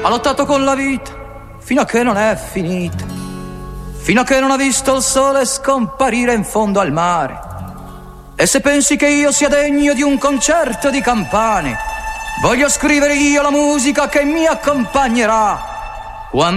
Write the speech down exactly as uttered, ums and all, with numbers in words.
ha lottato con la vita fino a che non è finita, fino a che non ha visto il sole scomparire in fondo al mare. E se pensi che io sia degno di un concerto di campane, voglio scrivere io la musica che mi accompagnerà